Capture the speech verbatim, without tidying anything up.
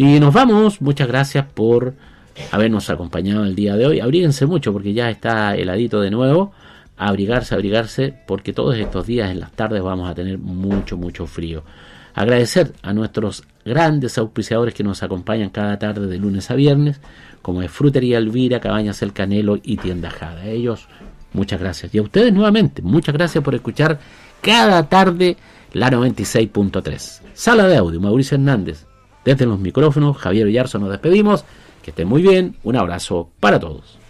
Y nos vamos. Muchas gracias por habernos acompañado el día de hoy. Abríguense mucho porque ya está heladito de nuevo. Abrigarse, abrigarse, porque todos estos días en las tardes vamos a tener mucho, mucho frío. Agradecer a nuestros grandes auspiciadores que nos acompañan cada tarde de lunes a viernes, como es Frutería Elvira, Cabañas El Canelo y Tienda Jada. A ellos, muchas gracias. Y a ustedes nuevamente, muchas gracias por escuchar cada tarde la noventa y seis punto tres. Sala de audio, Mauricio Hernández. Desde los micrófonos, Javier Villarzo, nos despedimos. Que estén muy bien. Un abrazo para todos.